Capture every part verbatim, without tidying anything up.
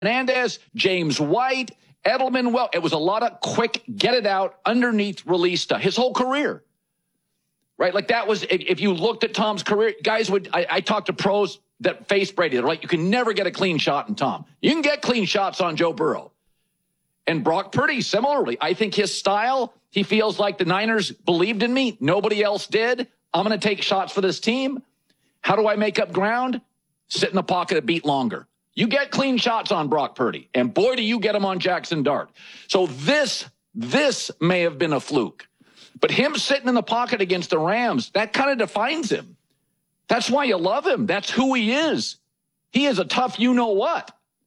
Hernandez, James White, Edelman. Well, it was a lot of quick, get it out, underneath release stuff. His whole career, right? Like that was, if, if you looked at Tom's career, guys would, I, I talked to pros that face Brady. They're like, you can never get a clean shot in Tom. You can get clean shots on Joe Burrow. And Brock Purdy, similarly, I think his style, he feels like the Niners believed in me. Nobody else did. I'm going to take shots for this team. How do I make up ground? Sit in the pocket a beat longer. You get clean shots on Brock Purdy, and boy, do you get them on Jackson Dart. So this, this may have been a fluke. But him sitting in the pocket against the Rams, that kind of defines him. That's why you love him. That's who he is. He is a tough you-know-what.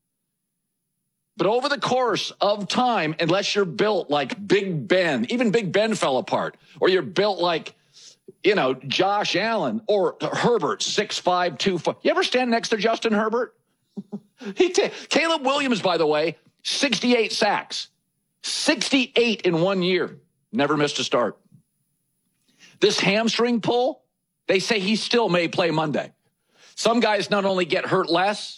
But over the course of time, unless you're built like Big Ben, even Big Ben fell apart, or you're built like, you know, Josh Allen or Herbert, six five, two five. You ever stand next to Justin Herbert? he t- Caleb Williams, by the way, sixty-eight sacks. sixty-eight in one year. Never missed a start. This hamstring pull, they say he still may play Monday. Some guys not only get hurt less,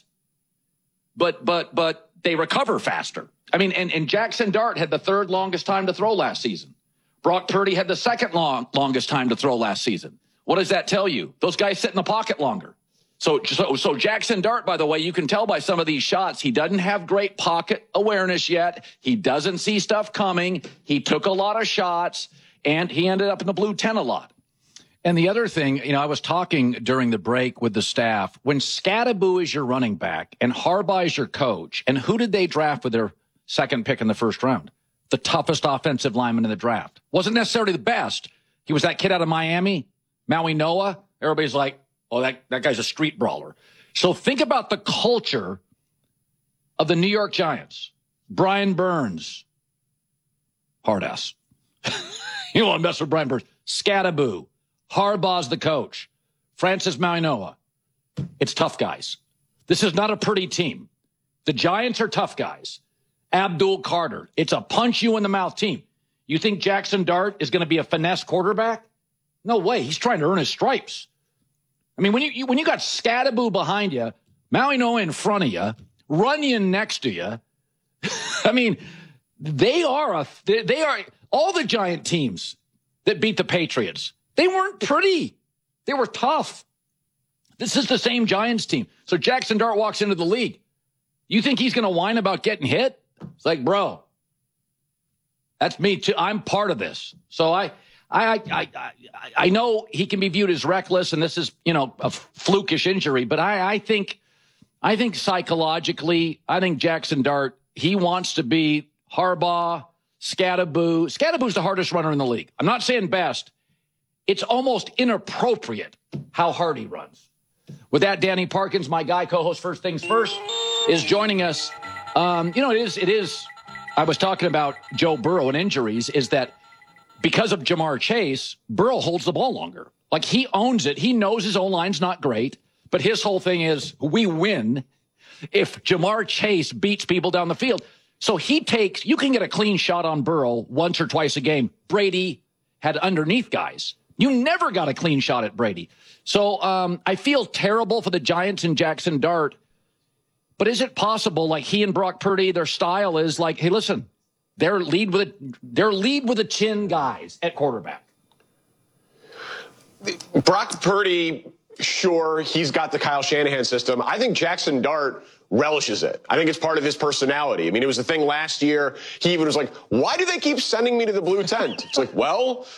but but but they recover faster. I mean, and, and Jackson Dart had the third longest time to throw last season. Brock Purdy had the second long, longest time to throw last season. What does that tell you? Those guys sit in the pocket longer. So, so, so Jackson Dart, by the way, you can tell by some of these shots, he doesn't have great pocket awareness yet. He doesn't see stuff coming. He took a lot of shots, and he ended up in the blue ten a lot. And the other thing, you know, I was talking during the break with the staff. When Scadaboo is your running back and Harbaugh is your coach, and who did they draft with their second pick in the first round? The toughest offensive lineman in the draft. Wasn't necessarily the best. He was that kid out of Miami, Maui Noah. Everybody's like, oh, that, that guy's a street brawler. So think about the culture of the New York Giants. Brian Burns, hard ass. You don't want to mess with Brian Burns. Scadaboo. Harbaugh's the coach. Francis Mauigoa. It's tough guys. This is not a pretty team. The Giants are tough guys. Abdul Carter. It's a punch you in the mouth team. You think Jackson Dart is going to be a finesse quarterback? No way. He's trying to earn his stripes. I mean, when you, you when you got Scadaboo behind you, Mauigoa in front of you, Runyon next to you, I mean, they are a they, they are all the Giant teams that beat the Patriots. They weren't pretty. They were tough. This is the same Giants team. So Jackson Dart walks into the league. You think he's going to whine about getting hit? It's like, bro, that's me too. I'm part of this. So I, I, I, I, I know he can be viewed as reckless, and this is, you know, a flukish injury. But I, I think, I think psychologically, I think Jackson Dart, he wants to be Harbaugh, Scadaboo. Scadaboo's the hardest runner in the league. I'm not saying best. It's almost inappropriate how hard he runs. With that, Danny Parkins, my guy, co-host First Things First, is joining us. Um, you know, it is, it is, I was talking about Joe Burrow and injuries, is that because of Jamar Chase, Burrow holds the ball longer. Like, he owns it. He knows his O-line's not great, but his whole thing is we win if Jamar Chase beats people down the field. So he takes, you can get a clean shot on Burrow once or twice a game. Brady had underneath guys. You never got a clean shot at Brady. So um, I feel terrible for the Giants and Jackson Dart. But is it possible, like he and Brock Purdy, their style is like, hey, listen, they're lead with a, they're lead with a chin guys at quarterback. Brock Purdy, sure, he's got the Kyle Shanahan system. I think Jackson Dart relishes it. I think it's part of his personality. I mean, it was the thing last year. He even was like, why do they keep sending me to the blue tent? It's like, well,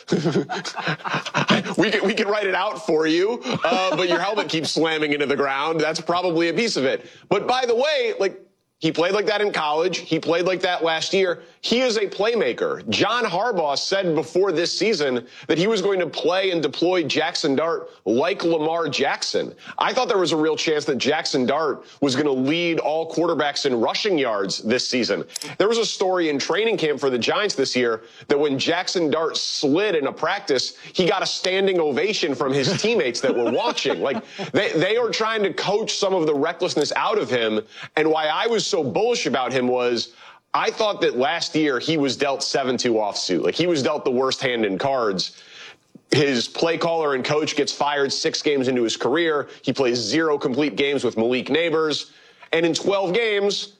we can, we can write it out for you, uh, but your helmet keeps slamming into the ground. That's probably a piece of it. But by the way, like, he played like that in college. He played like that last year. He is a playmaker. John Harbaugh said before this season that he was going to play and deploy Jackson Dart like Lamar Jackson. I thought there was a real chance that Jackson Dart was going to lead all quarterbacks in rushing yards this season. There was a story in training camp for the Giants this year that when Jackson Dart slid in a practice, he got a standing ovation from his teammates that were watching. Like, they, they are trying to coach some of the recklessness out of him. And why I was so bullish about him was I thought that last year he was dealt seven two offsuit. Like, he was dealt the worst hand in cards. His play caller and coach gets fired six games into his career. He plays zero complete games with Malik Neighbors. And in twelve games,